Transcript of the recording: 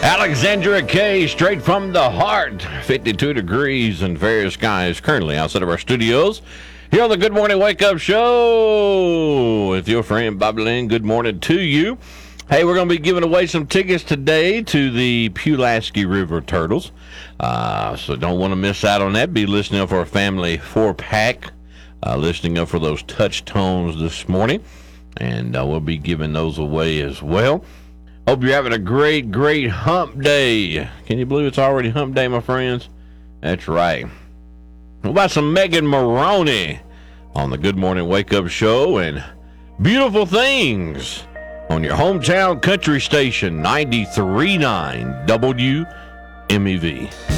Alexandria K, straight from the heart. 52 degrees and fair skies currently outside of our studios. Here on the Good Morning Wake Up Show with your friend Bobby Lynn. Good morning to you. Hey, we're going to be giving away some tickets today to the Pulaski River Turtles. So don't want to miss out on that. Be listening up for a family 4-pack. Listening up for those touch tones this morning. And we'll be giving those away as well. Hope you're having a great, great hump day. Can you believe it's already hump day, my friends? That's right. What about some Megan Maroney on the Good Morning Wake Up Show and Beautiful Things on your hometown country station, 93.9 WMEV.